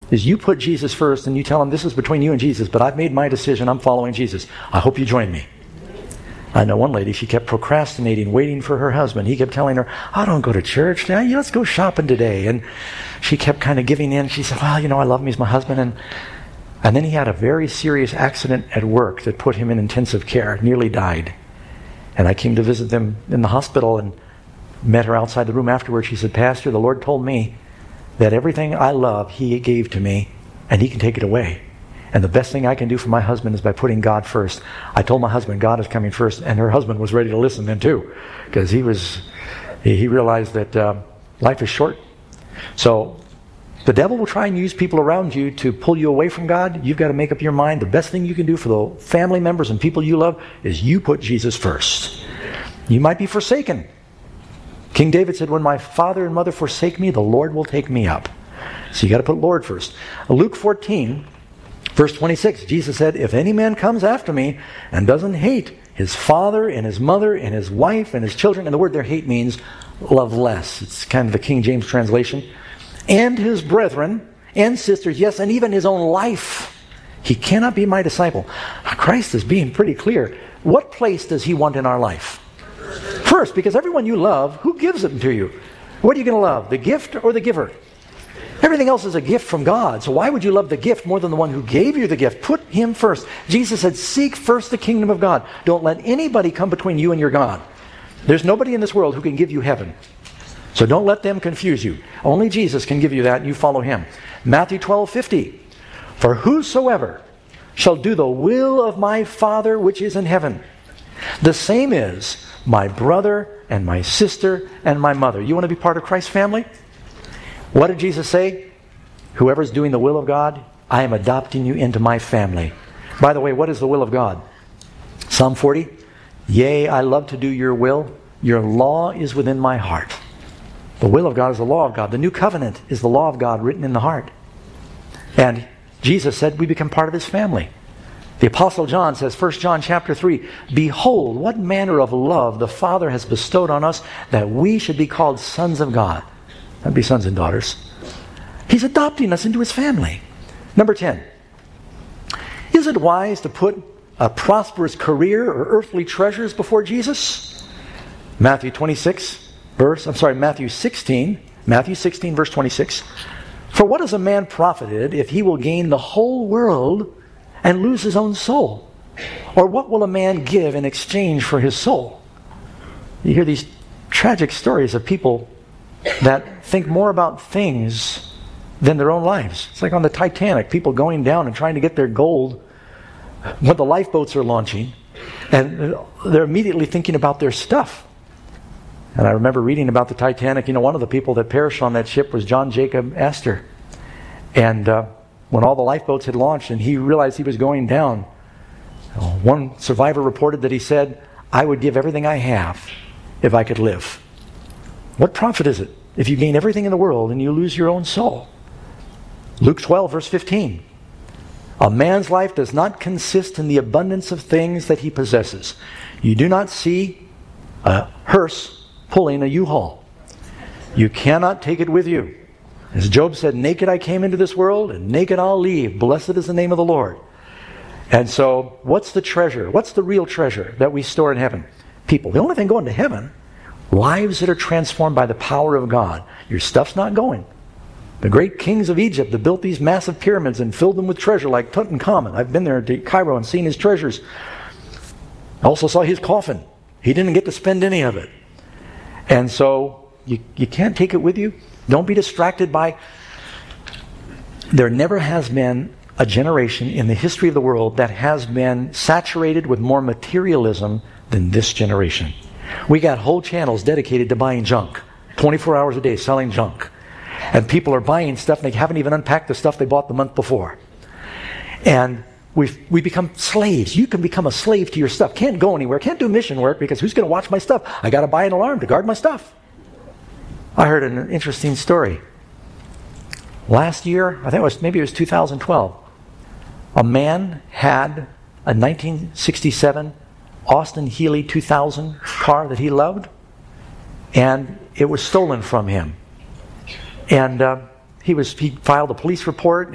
is you put Jesus first and you tell him this is between you and Jesus, but I've made my decision, I'm following Jesus. I hope you join me. I know one lady, she kept procrastinating, waiting for her husband. He kept telling her, I don't go to church. Now, let's go shopping today. And she kept kind of giving in. She said, well, I love him. He's my husband. And then he had a very serious accident at work that put him in intensive care, nearly died. And I came to visit them in the hospital and met her outside the room afterwards. She said, Pastor, the Lord told me that everything I love, he gave to me, and he can take it away. And the best thing I can do for my husband is by putting God first. I told my husband, God is coming first, and her husband was ready to listen then too, because he realized that life is short. So the devil will try and use people around you to pull you away from God. You've got to make up your mind. The best thing you can do for the family members and people you love is you put Jesus first. You might be forsaken. King David said, when my father and mother forsake me, the Lord will take me up. So you got to put Lord first. Luke 14, verse 26, Jesus said, if any man comes after me and doesn't hate his father and his mother and his wife and his children, and the word there hate means love less. It's kind of the King James translation. And his brethren and sisters, yes, and even his own life, he cannot be my disciple. Christ is being pretty clear. What place does he want in our life? First, because everyone you love, who gives it to you? What are you going to love, the gift or the giver? Everything else is a gift from God. So why would you love the gift more than the one who gave you the gift? Put him first. Jesus said, seek first the kingdom of God. Don't let anybody come between you and your God. There's nobody in this world who can give you heaven. So don't let them confuse you. Only Jesus can give you that, and you follow him. Matthew 12:50. For whosoever shall do the will of my Father which is in heaven, the same is my brother and my sister and my mother. You want to be part of Christ's family? What did Jesus say? Whoever's doing the will of God, I am adopting you into my family. By the way, what is the will of God? Psalm 40. Yea, I love to do your will. Your law is within my heart. The will of God is the law of God. The new covenant is the law of God written in the heart. And Jesus said we become part of his family. The Apostle John says, 1 John chapter 3, behold, what manner of love the Father has bestowed on us that we should be called sons of God. That'd be sons and daughters. He's adopting us into his family. Number 10. Is it wise to put a prosperous career or earthly treasures before Jesus? Matthew 16, verse 26. For what is a man profited if he will gain the whole world and lose his own soul? Or what will a man give in exchange for his soul? You hear these tragic stories of people that think more about things than their own lives. It's like on the Titanic, people going down and trying to get their gold when the lifeboats are launching, and they're immediately thinking about their stuff. And I remember reading about the Titanic. One of the people that perished on that ship was John Jacob Astor. And when all the lifeboats had launched and he realized he was going down, one survivor reported that he said, I would give everything I have if I could live. What profit is it if you gain everything in the world and you lose your own soul? Luke 12, verse 15. A man's life does not consist in the abundance of things that he possesses. You do not see a hearse pulling a U-Haul. You cannot take it with you. As Job said, naked I came into this world, and naked I'll leave. Blessed is the name of the Lord. And so, what's the treasure? What's the real treasure that we store in heaven? People. The only thing going to heaven, lives that are transformed by the power of God. Your stuff's not going. The great kings of Egypt that built these massive pyramids and filled them with treasure, like Tutankhamun. I've been there to Cairo and seen his treasures. I also saw his coffin. He didn't get to spend any of it. And so, you can't take it with you. Don't be distracted by... There never has been a generation in the history of the world that has been saturated with more materialism than this generation. We got whole channels dedicated to buying junk. 24 hours a day selling junk. And people are buying stuff and they haven't even unpacked the stuff they bought the month before. And we become slaves. You can become a slave to your stuff. Can't go anywhere. Can't do mission work because who's going to watch my stuff? I got to buy an alarm to guard my stuff. I heard an interesting story. Last year, I think maybe it was 2012, a man had a 1967 Austin Healey 2000 car that he loved, and it was stolen from him. And he filed a police report,